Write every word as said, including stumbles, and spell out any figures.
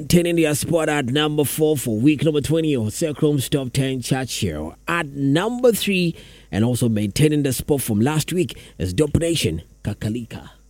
Maintaining their spot at number four for week number twenty of Circhrom's Top ten Chart Show. At number three, and also maintaining the spot from last week, is Dope Nation Kakalika.